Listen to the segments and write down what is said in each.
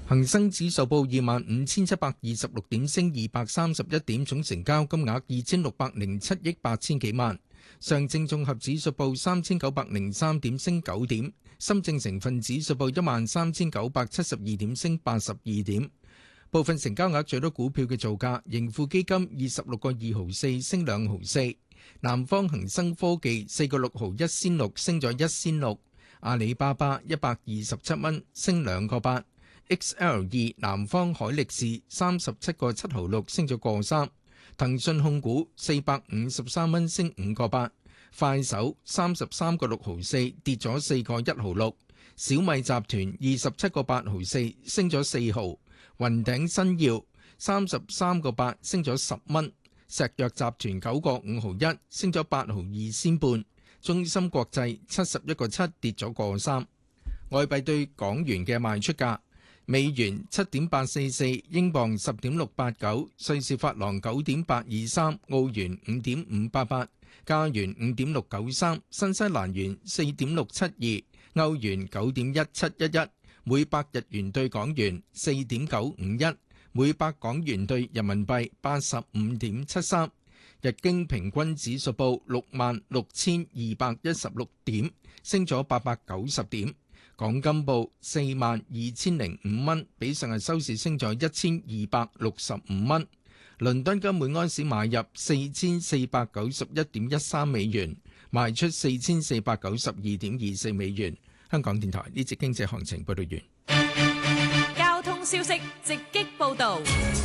恒生指數報25,726點，升231點，總成交金額2,607億8千幾萬。上證綜合指數報3,903點，升9點。深證成分指數報13,972點，升82點。部分成交額最多股票嘅造價：盈富基金26個2毫4，升2毫4；南方恒生科技4個6毫1仙6，升咗1仙6；阿里巴巴127蚊，升2個8。XL2 南方海力士37個7毫6，升咗個3。騰訊控股453蚊，升5個8。快手33個6毫4，跌咗4個1毫6。小米集團27個8毫4，升咗4毫。雲頂新耀33個8，升咗10蚊。石藥集團9個5毫1，升咗8毫2仙半。中芯國際71個7，跌咗個3。外幣對港元嘅賣出價。美元7.844，英鎊10.689，瑞士法郎9.823，澳元5.588，加元5.693，新西蘭元4.672，歐元9.1711，每百日元對港元4.951，每百港元對人民幣85.73。日經平均指數報66,216點，升咗890點。港金報42,005蚊，比上日收市升咗1,265蚊。倫敦金每安士買入4,491.13美元，賣出4,492.24美元。香港電台呢節經濟行情報道完。 交通消息直擊報導。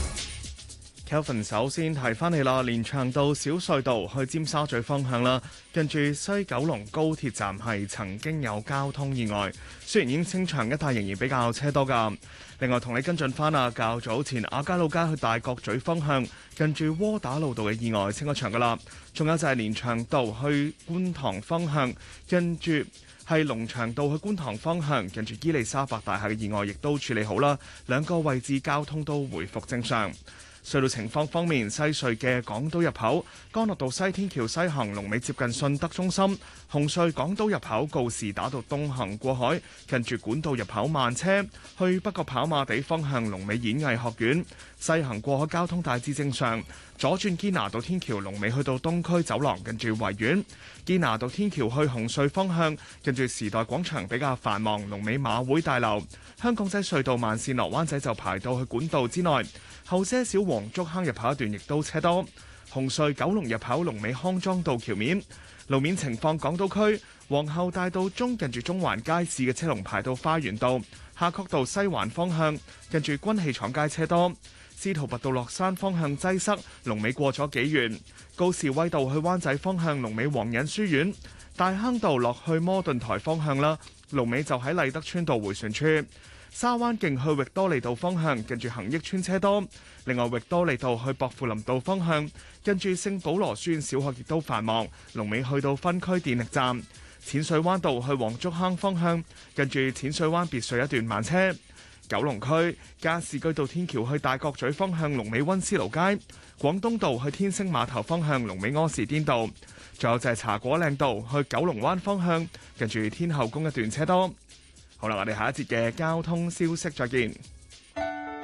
Kelvin 首先提翻你啦，連翔道小隧道去尖沙咀方向啦，近住西九龍高鐵站係曾經有交通意外，雖然已經清場一帶，仍然比較車多㗎。另外同你跟進翻啊，較早前亞皆老街去大角咀方向，近住窩打老道嘅意外清咗場㗎啦。仲有就係連翔道去觀塘方向，跟住係龍翔道去觀塘方向，近住伊利沙伯大廈嘅意外亦都處理好啦，兩個位置交通都回復正常。隧道情況方面，西隧嘅港島入口干諾道西天橋西行龍尾接近信德中心；紅隧港島入口告士打道東行過海，近住管道入口慢車；去北角跑馬地方向龍尾演藝學院；西行過海交通大致正常。左轉堅拿道天橋龍尾去到東區走廊，近住維園；堅拿道天橋去紅隧方向，近住時代廣場比較繁忙，龍尾馬會大樓。香港仔隧道慢線落灣仔就排到去管道之內。後些小黃竹坑入口一段亦都車多。紅隧九龍入口龍尾康莊道橋面。路面情況，港島區皇后大道中近住中環街市嘅車龍排到花園道。夏慤道西環方向近住軍器廠街車多。司徒拔道落山方向擠塞，龍尾過咗紀元。高士威道去灣仔方向龍尾皇仁書院。大坑道落去摩頓台方向啦，龍尾就喺麗德村道迴旋處。沙灣徑去域多利道方向，近住恒益村車多。另外，域多利道去薄扶林道方向，近住聖保羅書院小學亦都繁忙，龍尾去到分區電力站。淺水灣道去黃竹坑方向，近住淺水灣別墅一段慢車。九龍區加士居道天橋去大角咀方向，龍尾溫思勞街。廣東道去天星碼頭方向，龍尾柯士甸道。仲有就係茶果嶺道去九龍灣方向，近住天后宮一段車多。好啦，我哋下一節嘅交通消息再見。